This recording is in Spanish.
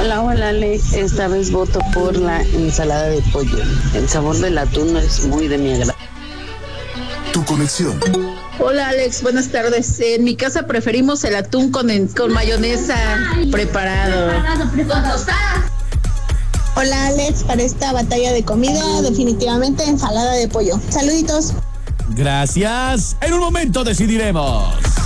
Hola, hola, Ale. Esta vez voto por la ensalada de pollo. El sabor del atún es muy de mi agrado. Tu conexión. Hola Alex, buenas tardes. En mi casa preferimos el atún con mayonesa preparado. Hola Alex, para esta batalla de comida definitivamente ensalada de pollo. Saluditos. Gracias. En un momento decidiremos.